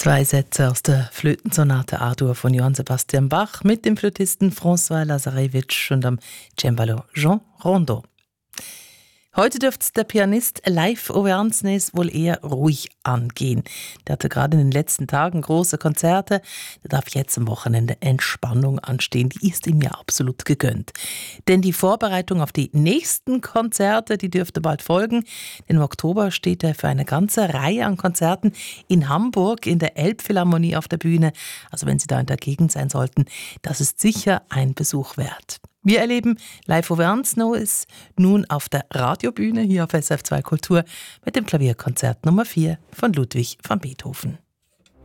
Zwei Sätze aus der Flötensonate A-Dur von Johann Sebastian Bach mit dem Flötisten François Lazarevich und am Cembalo Jean Rondeau. Heute dürfte der Pianist Leif Ove Andsnes wohl eher ruhig angehen. Der hatte gerade in den letzten Tagen große Konzerte. Da darf jetzt am Wochenende Entspannung anstehen. Die ist ihm ja absolut gegönnt. Denn die Vorbereitung auf die nächsten Konzerte, die dürfte bald folgen. Denn im Oktober steht er für eine ganze Reihe an Konzerten in Hamburg in der Elbphilharmonie auf der Bühne. Also wenn Sie da in der Gegend sein sollten, das ist sicher ein Besuch wert. Wir erleben Leif Ove Andsnes nun auf der Radiobühne hier auf SF2 Kultur mit dem Klavierkonzert Nummer 4 von Ludwig van Beethoven.